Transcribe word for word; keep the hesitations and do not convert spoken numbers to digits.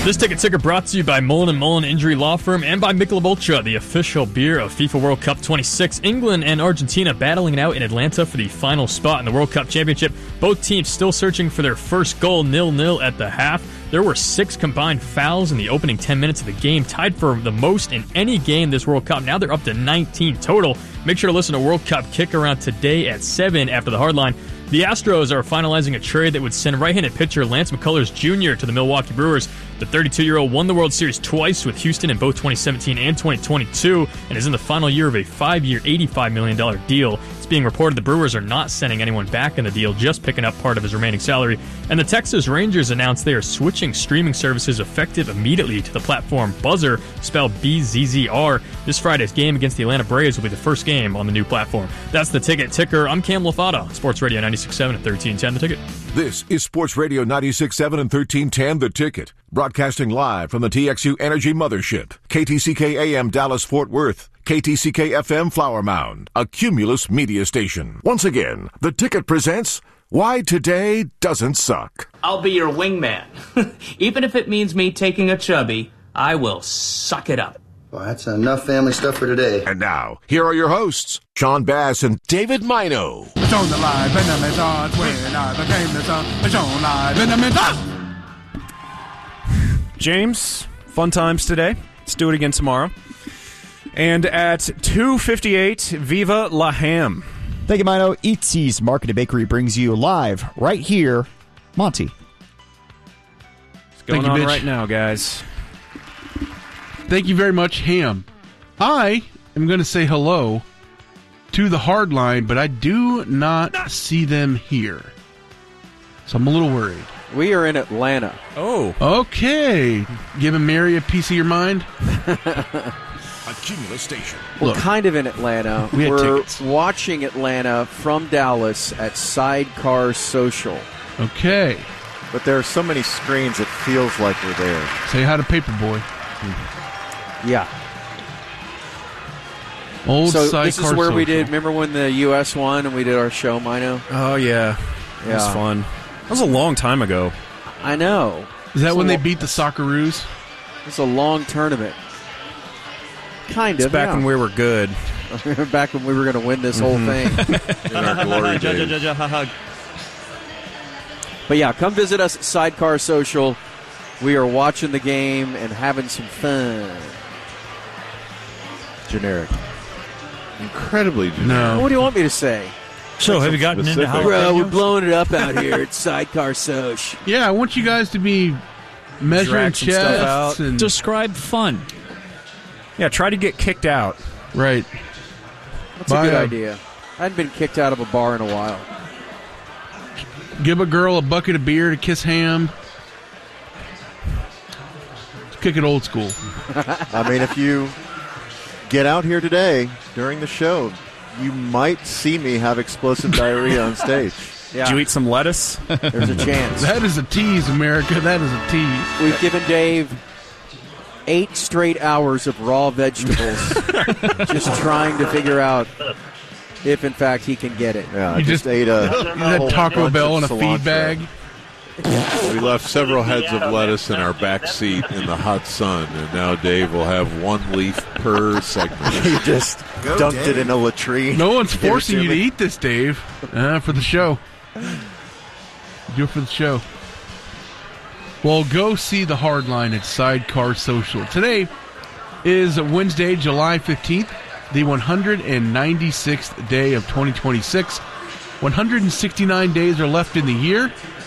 This ticket ticker brought to you by Mullen and Mullen Injury Law Firm and by Michelob Ultra, the official beer of FIFA World Cup twenty-six. England and Argentina battling it out in Atlanta for the final spot in the World Cup Championship. Both teams still searching for their first goal, nil nil at the half. There were six combined fouls in the opening ten minutes of the game, tied for the most in any game this World Cup. Now they're up to nineteen total. Make sure to listen to World Cup Kick Around today at seven after the hardline. The Astros are finalizing a trade that would send right-handed pitcher Lance McCullers Junior to the Milwaukee Brewers. The thirty-two-year-old won the World Series twice with Houston in both twenty seventeen and twenty twenty-two and is in the final year of a five-year, eighty-five million dollars deal. It's being reported the Brewers are not sending anyone back in the deal, just picking up part of his remaining salary. And the Texas Rangers announced they are switching streaming services effective immediately to the platform Buzzr, spelled B Z Z R. This Friday's game against the Atlanta Braves will be the first game on the new platform. That's the ticket ticker. I'm Cam Lafata, Sports Radio ninety-six point seven and thirteen ten The Ticket. This is Sports Radio ninety-six point seven and thirteen ten The Ticket, broadcasting live from the T X U Energy Mothership, K T C K A M Dallas Fort Worth, K T C K F M Flower Mound, a Cumulus media station. Once again, The Ticket presents Why Today Doesn't Suck. I'll be your wingman. Even if it means me taking a chubby, I will suck it up. Well, that's enough family stuff for today. And now, here are your hosts, Sean Bass and David Mino. It's on the live in the Maisons when I became the sun. It's on live in the Maisons. James, fun times today. Let's do it again tomorrow. And at two fifty-eight, Viva La Ham. Thank you, Mino. Eatsy's Market and Bakery brings you live right here, Monty. What's going Thank on you, right now, guys? Thank you very much, Ham. I am going to say hello to the hard line, but I do not see them here. So I'm a little worried. We are in Atlanta. Oh. Okay. Giving Mary a piece of your mind? A Cumulus station. We're Look, kind of in Atlanta. we had We're tickets. watching Atlanta from Dallas at Sidecar Social. Okay. But there are so many screens, it feels like we're there. Say hi to Paperboy. Yeah. Old so Sidecar this is where we Social. did, remember when the U S won and we did our show, Mino? Oh, yeah. That was Yeah. fun. That was a long time ago. I know. Is that It's when a they lo- beat the Socceroos? It's a long tournament. Kind It's of, back yeah. when we were good. Back when we were going to win this whole thing. In our glory days. But yeah, come visit us at Sidecar Social. We are watching the game and having some fun. Generic. Incredibly generic. No. What do you want me to say? So, have you gotten into specific. Bro, we're jalapenos? blowing it up out here at Sidecar Social. Yeah, I want you guys to be measuring Drag some stuff chests out. and Describe fun. Yeah, try to get kicked out. right. That's a Buy good a- idea. I hadn't been kicked out of a bar in a while. Give a girl a bucket of beer to kiss Ham. Let's kick it old school. I mean, if you get out here today during the show, you might see me have explosive diarrhea on stage. Yeah, Did you eat some lettuce? there's a chance. That is a tease, America. That is a tease. We've given Dave eight straight hours of raw vegetables just trying to figure out if, in fact, he can get it. Yeah, I You just, just- ate a You had whole Taco bunch Bell of in a feed cilantro. bag. We left several heads of lettuce in our back seat in the hot sun, and now Dave will have one leaf per segment. You just dunked it in a latrine. No one's Give it forcing to you to me. eat this, Dave. Uh, for the show. Do it for the show. Well, go see the Hardline at Sidecar Social. Today is Wednesday, July fifteenth, the one hundred ninety-sixth day of twenty twenty-six. one hundred sixty-nine days are left in the year.